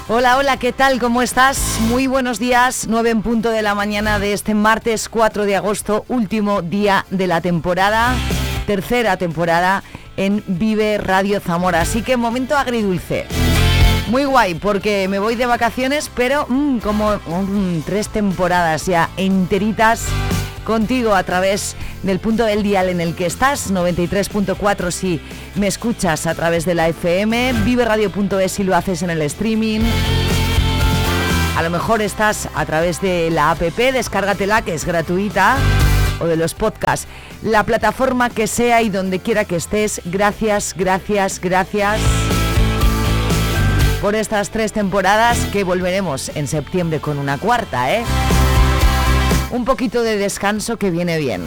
Hola, hola, ¿qué tal? ¿Cómo estás? Muy buenos días, 9 en punto de la mañana de este martes 4 de agosto, último día de la temporada, tercera temporada en Vive Radio Zamora, así que momento agridulce. Muy guay, porque me voy de vacaciones, pero como 3 temporadas ya enteritas contigo a través del punto del dial en el que estás, 93.4 si me escuchas a través de la FM, viveradio.es si lo haces en el streaming. A lo mejor estás a través de la app, descárgatela que es gratuita, o de los podcasts, la plataforma que sea y donde quiera que estés. Gracias por estas 3 temporadas, que volveremos en septiembre con una cuarta, Un poquito de descanso que viene bien.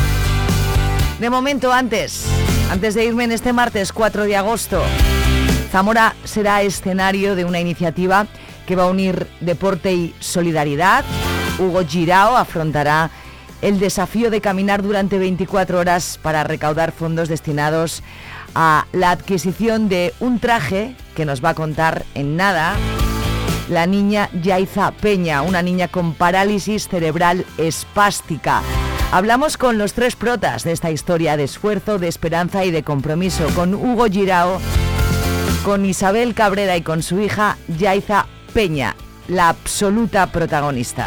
De momento, antes de irme en este martes 4 de agosto, Zamora será escenario de una iniciativa que va a unir deporte y solidaridad. Hugo Girao afrontará el desafío de caminar durante 24 horas para recaudar fondos destinados a la adquisición de un traje que nos va a contar en nada la niña Yaiza Peña, una niña con parálisis cerebral espástica. Hablamos con los 3 protas de esta historia de esfuerzo, de esperanza y de compromiso, con Hugo Girao, con Isabel Cabrera y con su hija Yaiza Peña, la absoluta protagonista.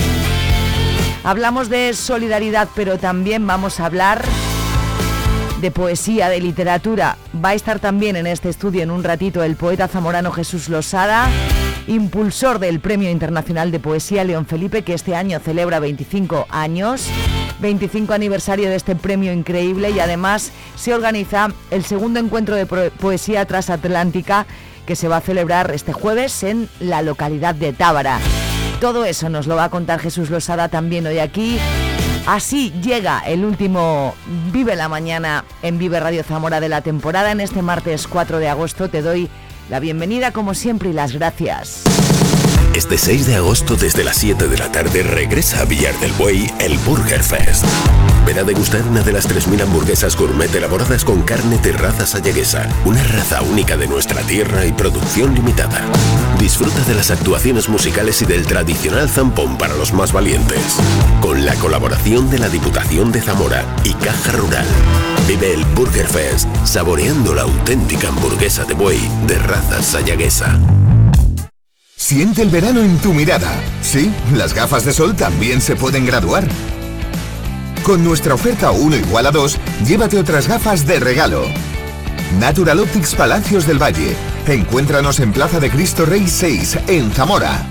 Hablamos de solidaridad, pero también vamos a hablar de poesía, de literatura. Va a estar también en este estudio en un ratito el poeta zamorano Jesús Losada, impulsor del Premio Internacional de Poesía León Felipe, que este año celebra 25 años, 25 aniversario de este premio increíble, y además se organiza el segundo encuentro de poesía transatlántica que se va a celebrar este jueves en la localidad de Tábara. Todo eso nos lo va a contar Jesús Losada también hoy aquí. Así llega el último Vive la Mañana en Vive Radio Zamora de la temporada. En este martes 4 de agosto te doy la bienvenida como siempre y las gracias. Este 6 de agosto desde las 7 de la tarde regresa a Villar del Buey el Burger Fest. Ven a degustar una de las 3.000 hamburguesas gourmet elaboradas con carne de raza sayaguesa, una raza única de nuestra tierra y producción limitada. Disfruta de las actuaciones musicales y del tradicional zampón para los más valientes, con la colaboración de la Diputación de Zamora y Caja Rural. Vive el Burger Fest saboreando la auténtica hamburguesa de buey de raza sayaguesa. Siente el verano en tu mirada. Sí, las gafas de sol también se pueden graduar. Con nuestra oferta 1 igual a 2, llévate otras gafas de regalo. Natural Optics Palacios del Valle. Encuéntranos en Plaza de Cristo Rey 6, en Zamora.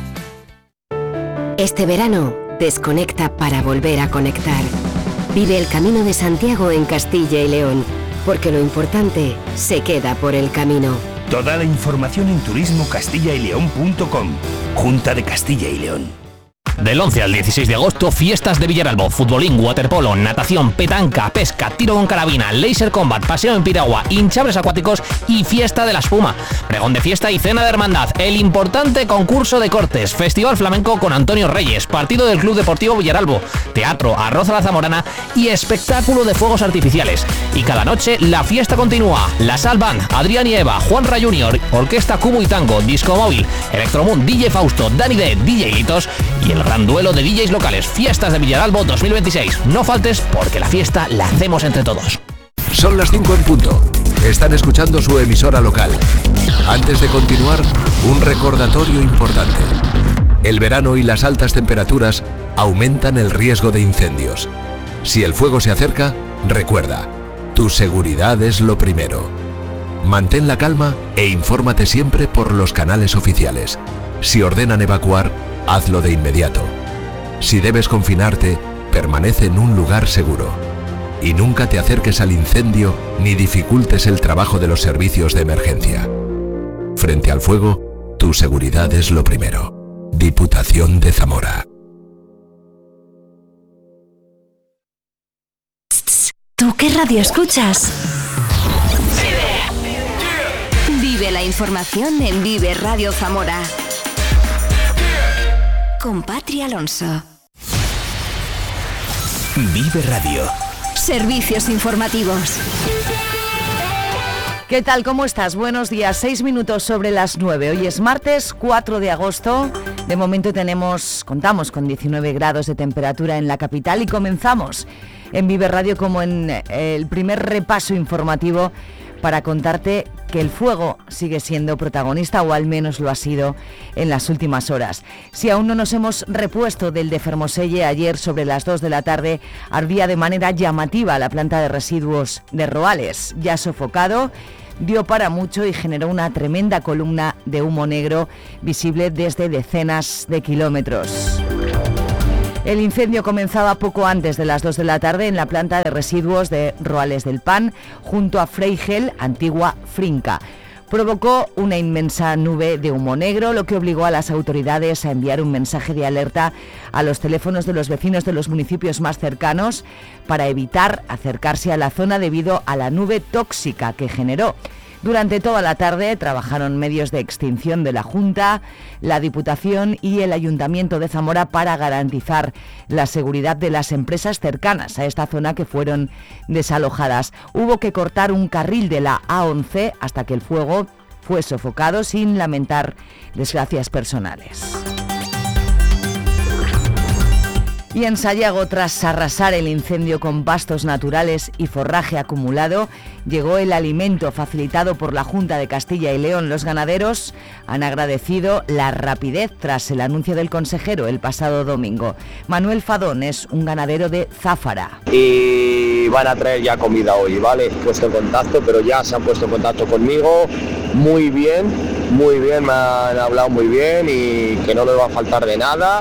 Este verano, desconecta para volver a conectar. Vive el Camino de Santiago en Castilla y León, porque lo importante se queda por el camino. Toda la información en turismocastillaileón.com. Junta de Castilla y León. Del 11 al 16 de agosto, fiestas de Villaralbo, futbolín, waterpolo, natación, petanca, pesca, tiro con carabina, laser combat, paseo en piragua, hinchables acuáticos y fiesta de la espuma. Pregón de fiesta y cena de hermandad, el importante concurso de cortes, festival flamenco con Antonio Reyes, partido del Club Deportivo Villaralbo, teatro, arroz a la zamorana y espectáculo de fuegos artificiales. Y cada noche la fiesta continúa. La Sal Band, Adrián y Eva, Juanra Junior, Orquesta Cubo y Tango, Disco Móvil, Electromoon, DJ Fausto, Dani D, DJ Litos y el gran duelo de DJs locales. Fiestas de Villaralbo 2026. No faltes, porque la fiesta la hacemos entre todos. Son las 5 en punto. Están escuchando su emisora local. Antes de continuar, un recordatorio importante. El verano y las altas temperaturas aumentan el riesgo de incendios. Si el fuego se acerca, recuerda, tu seguridad es lo primero. Mantén la calma e infórmate siempre por los canales oficiales. Si ordenan evacuar, hazlo de inmediato. Si debes confinarte, permanece en un lugar seguro. Y nunca te acerques al incendio ni dificultes el trabajo de los servicios de emergencia. Frente al fuego, tu seguridad es lo primero. Diputación de Zamora. ¿Tú qué radio escuchas? Vive la información en Vive Radio Zamora. Con Patri Alonso. Vive Radio. Servicios informativos. ¿Qué tal? ¿Cómo estás? Buenos días, 6 minutos sobre las 9. Hoy es martes 4 de agosto. De momento contamos con 19 grados de temperatura en la capital y comenzamos en Vive Radio como en el primer repaso informativo para contarte que el fuego sigue siendo protagonista, o al menos lo ha sido en las últimas horas. Si aún no nos hemos repuesto del de Fermoselle, ayer sobre las 2 de la tarde ardía de manera llamativa la planta de residuos de Roales, ya sofocado. Dio para mucho y generó una tremenda columna de humo negro visible desde decenas de kilómetros. El incendio comenzaba poco antes de las 2 de la tarde en la planta de residuos de Roales del Pan, junto a Freigel, antigua Frinca. Provocó una inmensa nube de humo negro, lo que obligó a las autoridades a enviar un mensaje de alerta a los teléfonos de los vecinos de los municipios más cercanos para evitar acercarse a la zona debido a la nube tóxica que generó. Durante toda la tarde trabajaron medios de extinción de la Junta, la Diputación y el Ayuntamiento de Zamora para garantizar la seguridad de las empresas cercanas a esta zona que fueron desalojadas. Hubo que cortar un carril de la A11 hasta que el fuego fue sofocado sin lamentar desgracias personales. Y en Sayago, tras arrasar el incendio con pastos naturales y forraje acumulado, llegó el alimento facilitado por la Junta de Castilla y León. Los ganaderos han agradecido la rapidez tras el anuncio del consejero el pasado domingo. Manuel Fadón es un ganadero de Záfara. Y van a traer ya comida hoy, ¿vale? He puesto en contacto, pero ya se han puesto en contacto conmigo. Muy bien, me han hablado muy bien y que no les va a faltar de nada.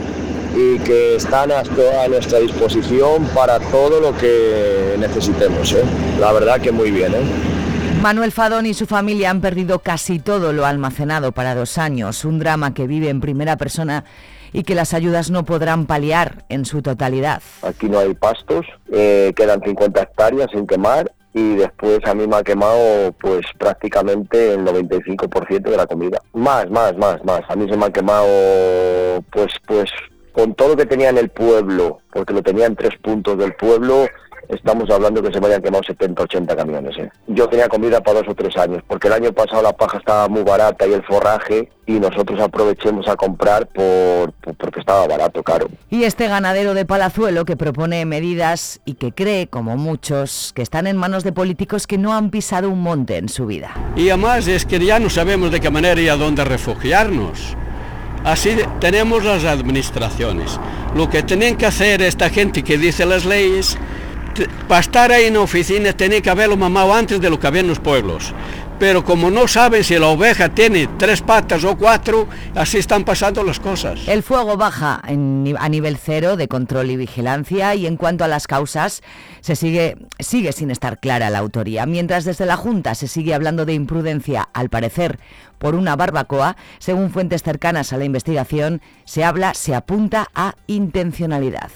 Y que están a nuestra disposición para todo lo que necesitemos, ¿eh? La verdad que muy bien, ¿eh? Manuel Fadón y su familia han perdido casi todo lo almacenado para 2 años, un drama que vive en primera persona y que las ayudas no podrán paliar en su totalidad. Aquí no hay pastos, quedan 50 hectáreas sin quemar y después a mí me ha quemado pues prácticamente el 95% de la comida. Más. A mí se me ha quemado pues con todo lo que tenía en el pueblo, porque lo tenía en 3 puntos del pueblo, estamos hablando que se me habían quemado 70, 80 camiones. Yo tenía comida para 2 o 3 años, porque el año pasado la paja estaba muy barata y el forraje, y nosotros aprovechemos a comprar porque estaba barato, caro. Y este ganadero de Palazuelo que propone medidas y que cree, como muchos, que están en manos de políticos que no han pisado un monte en su vida. Y además es que ya no sabemos de qué manera y a dónde refugiarnos. Así tenemos las administraciones. Lo que tienen que hacer esta gente que dice las leyes, para estar ahí en la oficina tienen que haberlo mamado antes de lo que había en los pueblos. Pero como no saben si la oveja tiene 3 patas o 4, así están pasando las cosas. El fuego baja a nivel cero de control y vigilancia, y en cuanto a las causas, sigue sin estar clara la autoría. Mientras desde la Junta se sigue hablando de imprudencia, al parecer por una barbacoa, según fuentes cercanas a la investigación, se apunta a intencionalidad.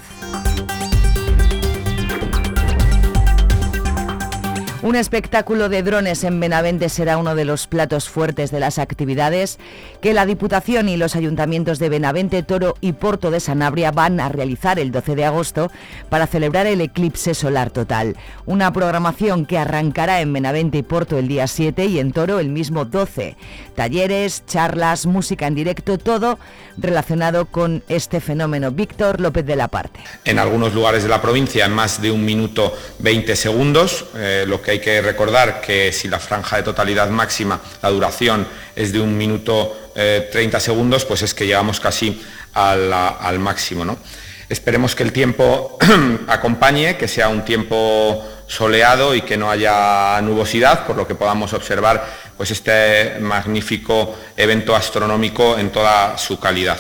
Un espectáculo de drones en Benavente será uno de los platos fuertes de las actividades que la Diputación y los ayuntamientos de Benavente, Toro y Porto de Sanabria van a realizar el 12 de agosto para celebrar el eclipse solar total. Una programación que arrancará en Benavente y Porto el día 7 y en Toro el mismo 12. Talleres, charlas, música en directo, todo relacionado con este fenómeno. Víctor López de la Parte. En algunos lugares de la provincia en más de 1 minuto 20 segundos, lo que hay que recordar que si la franja de totalidad máxima, la duración es de 1 minuto 30 segundos, pues es que llegamos casi al máximo, ¿no? Esperemos que el tiempo acompañe, que sea un tiempo soleado y que no haya nubosidad, por lo que podamos observar pues este magnífico evento astronómico en toda su calidad.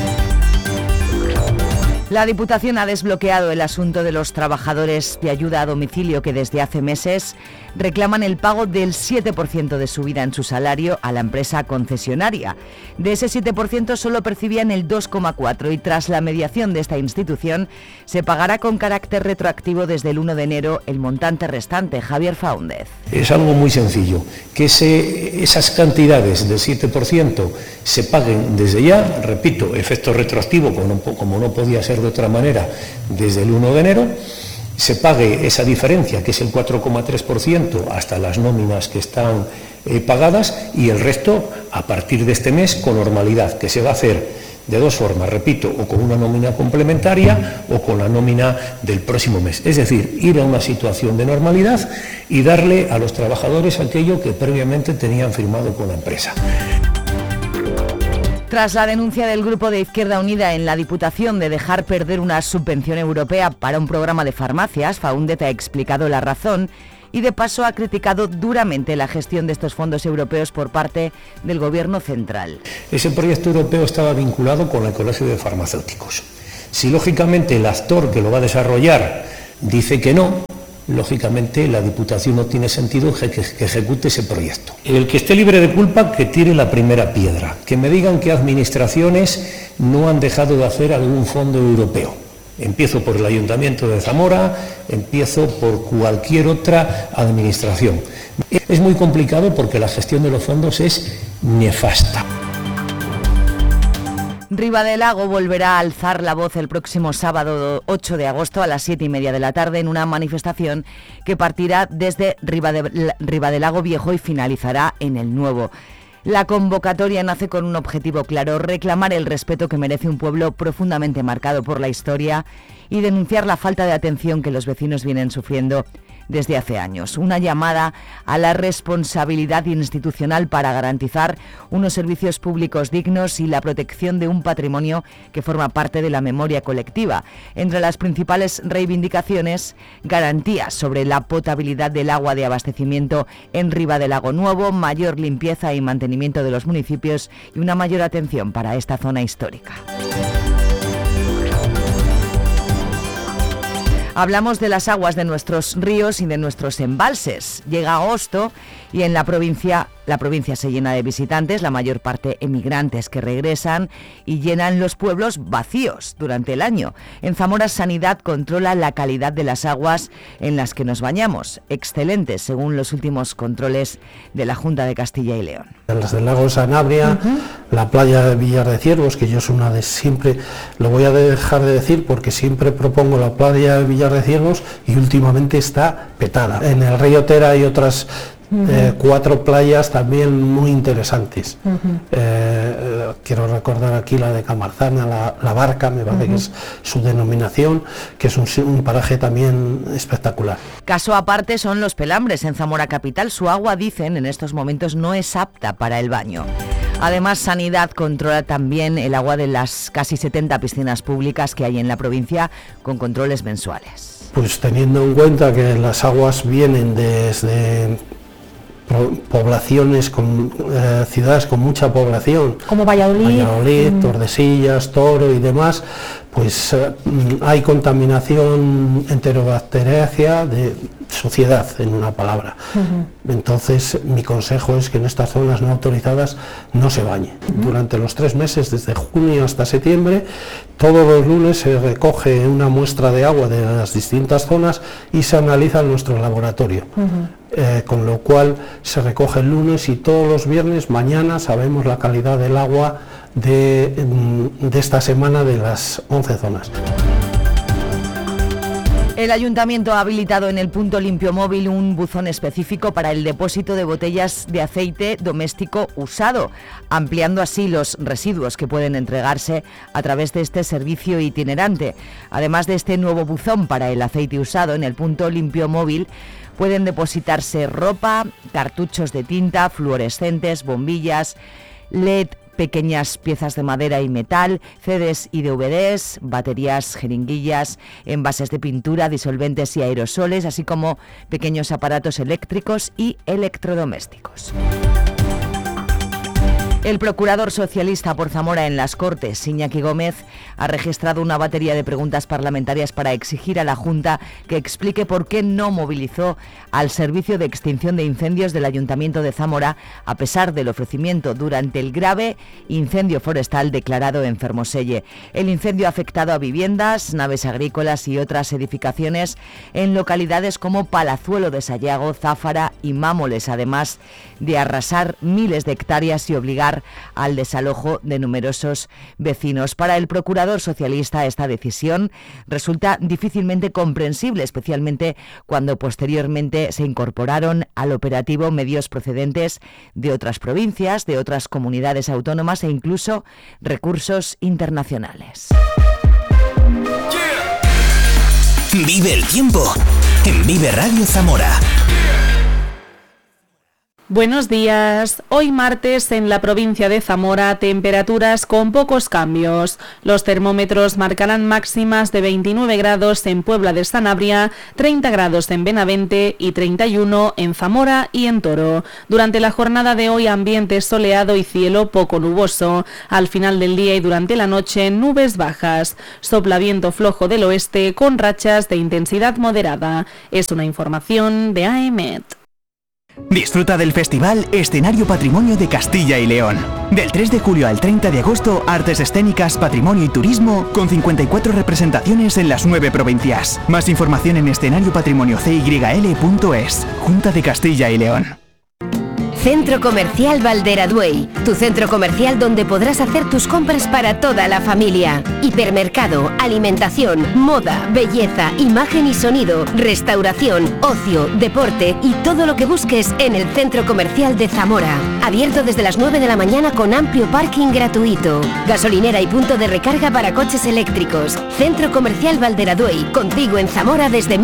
La Diputación ha desbloqueado el asunto de los trabajadores de ayuda a domicilio que desde hace meses reclaman el pago del 7% de subida en su salario a la empresa concesionaria. De ese 7% solo percibían el 2,4% y tras la mediación de esta institución se pagará con carácter retroactivo desde el 1 de enero el montante restante. Javier Faúndez. Es algo muy sencillo, que esas cantidades del 7% se paguen desde ya, repito, efecto retroactivo, como no podía ser de otra manera, desde el 1 de enero, se pague esa diferencia, que es el 4,3%, hasta las nóminas que están pagadas, y el resto a partir de este mes con normalidad, que se va a hacer de dos formas, repito, o con una nómina complementaria o con la nómina del próximo mes. Es decir, ir a una situación de normalidad y darle a los trabajadores aquello que previamente tenían firmado con la empresa. Tras la denuncia del Grupo de Izquierda Unida en la Diputación de dejar perder una subvención europea para un programa de farmacias, Faúndez ha explicado la razón y de paso ha criticado duramente la gestión de estos fondos europeos por parte del Gobierno central. Ese proyecto europeo estaba vinculado con el Colegio de Farmacéuticos. Si lógicamente el actor que lo va a desarrollar dice que no, lógicamente la Diputación no tiene sentido que ejecute ese proyecto. El que esté libre de culpa, que tire la primera piedra. Que me digan qué administraciones no han dejado de hacer algún fondo europeo. Empiezo por el Ayuntamiento de Zamora, empiezo por cualquier otra administración. Es muy complicado porque la gestión de los fondos es nefasta. Ribadelago volverá a alzar la voz el próximo sábado 8 de agosto a las 7:30 de la tarde en una manifestación que partirá desde Ribadelago Viejo y finalizará en el Nuevo. La convocatoria nace con un objetivo claro: reclamar el respeto que merece un pueblo profundamente marcado por la historia y denunciar la falta de atención que los vecinos vienen sufriendo desde hace años. Una llamada a la responsabilidad institucional para garantizar unos servicios públicos dignos y la protección de un patrimonio que forma parte de la memoria colectiva. Entre las principales reivindicaciones, garantías sobre la potabilidad del agua de abastecimiento en Ribadelago Nuevo, mayor limpieza y mantenimiento de los municipios y una mayor atención para esta zona histórica. Hablamos de las aguas de nuestros ríos y de nuestros embalses. Llega agosto y en la provincia se llena de visitantes, la mayor parte emigrantes que regresan y llenan los pueblos vacíos durante el año. En Zamora, Sanidad controla la calidad de las aguas en las que nos bañamos. Excelentes, según los últimos controles de la Junta de Castilla y León. Las del lago Sanabria, la playa de Villar de Ciervos, que yo es una de siempre, lo voy a dejar de decir porque siempre propongo la playa de Villar de Ciervos y últimamente está petada. En el río Tera hay otras 4 playas también muy interesantes. Quiero recordar aquí la de Camarzana, la Barca, me parece que es su denominación, que es un paraje también espectacular. Caso aparte son los Pelambres. En Zamora Capital su agua, dicen, en estos momentos no es apta para el baño. Además, Sanidad controla también el agua de las casi 70 piscinas públicas que hay en la provincia, con controles mensuales. Pues teniendo en cuenta que las aguas vienen desde poblaciones, ciudades con mucha población, como Valladolid, Tordesillas, Toro y demás, pues hay contaminación enterobacteriana de suciedad, en una palabra. Entonces mi consejo es que en estas zonas no autorizadas no se bañe. Durante los 3 meses, desde junio hasta septiembre, todos los lunes se recoge una muestra de agua de las distintas zonas y se analiza en nuestro laboratorio. Con lo cual se recoge el lunes y todos los viernes, mañana, sabemos la calidad del agua de esta semana de las 11 zonas. El Ayuntamiento ha habilitado en el punto limpio móvil un buzón específico para el depósito de botellas de aceite doméstico usado, ampliando así los residuos que pueden entregarse a través de este servicio itinerante. Además de este nuevo buzón para el aceite usado, en el punto limpio móvil pueden depositarse ropa, cartuchos de tinta, fluorescentes, bombillas, LED, pequeñas piezas de madera y metal, CDs y DVDs, baterías, jeringuillas, envases de pintura, disolventes y aerosoles, así como pequeños aparatos eléctricos y electrodomésticos. El procurador socialista por Zamora en las Cortes, Iñaki Gómez, ha registrado una batería de preguntas parlamentarias para exigir a la Junta que explique por qué no movilizó al Servicio de Extinción de Incendios del Ayuntamiento de Zamora, a pesar del ofrecimiento durante el grave incendio forestal declarado en Fermoselle. El incendio ha afectado a viviendas, naves agrícolas y otras edificaciones en localidades como Palazuelo de Sayago, Záfara y Mámoles, además de arrasar miles de hectáreas y obligar llevar al desalojo de numerosos vecinos. Para el procurador socialista esta decisión resulta difícilmente comprensible, especialmente cuando posteriormente se incorporaron al operativo medios procedentes de otras provincias, de otras comunidades autónomas e incluso recursos internacionales. Vive el tiempo en Vive Radio Zamora. Buenos días. Hoy martes en la provincia de Zamora, temperaturas con pocos cambios. Los termómetros marcarán máximas de 29 grados en Puebla de Sanabria, 30 grados en Benavente y 31 en Zamora y en Toro. Durante la jornada de hoy, ambiente soleado y cielo poco nuboso. Al final del día y durante la noche, nubes bajas. Sopla viento flojo del oeste con rachas de intensidad moderada. Es una información de AEMET. Disfruta del festival Escenario Patrimonio de Castilla y León. Del 3 de julio al 30 de agosto, artes escénicas, patrimonio y turismo, con 54 representaciones en las 9 provincias. Más información en escenariopatrimoniocyl.es. Junta de Castilla y León. Centro Comercial Valderaduey, tu centro comercial donde podrás hacer tus compras para toda la familia. Hipermercado, alimentación, moda, belleza, imagen y sonido, restauración, ocio, deporte y todo lo que busques en el Centro Comercial de Zamora. Abierto desde las 9 de la mañana con amplio parking gratuito. Gasolinera y punto de recarga para coches eléctricos. Centro Comercial Valderaduey, contigo en Zamora desde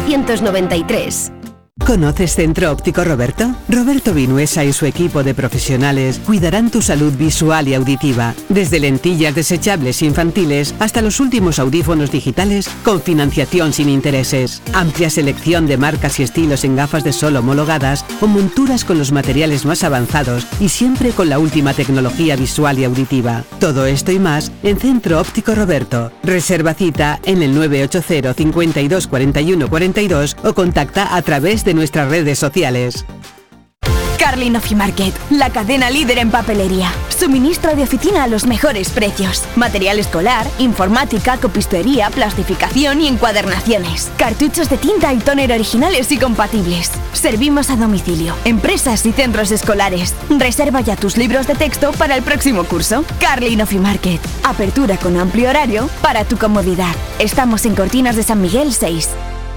1993. ¿Conoces Centro Óptico Roberto? Roberto Vinuesa y su equipo de profesionales cuidarán tu salud visual y auditiva, desde lentillas desechables infantiles hasta los últimos audífonos digitales con financiación sin intereses. Amplia selección de marcas y estilos en gafas de sol homologadas o monturas con los materiales más avanzados y siempre con la última tecnología visual y auditiva. Todo esto y más en Centro Óptico Roberto. Reserva cita en el 980 52 41 42 o contacta a través de nuestras redes sociales. Carlin Office Market, la cadena líder en papelería. Suministro de oficina a los mejores precios. Material escolar, informática, copistería, plastificación y encuadernaciones. Cartuchos de tinta y tóner originales y compatibles. Servimos a domicilio, empresas y centros escolares. Reserva ya tus libros de texto para el próximo curso. Carlin Office Market. Apertura con amplio horario para tu comodidad. Estamos en Cortinas de San Miguel 6.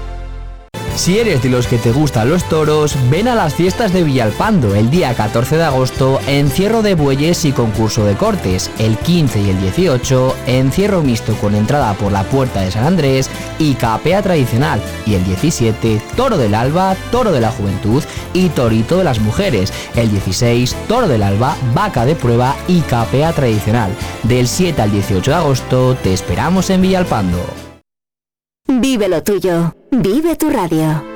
Si eres de los que te gustan los toros, ven a las fiestas de Villalpando el día 14 de agosto, encierro de bueyes y concurso de cortes. El 15 y el 18, encierro mixto con entrada por la Puerta de San Andrés y capea tradicional. Y el 17, toro del alba, toro de la juventud y torito de las mujeres. El 16, toro del alba, vaca de prueba y capea tradicional. Del 7 al 18 de agosto te esperamos en Villalpando. Vive lo tuyo. Vive tu radio.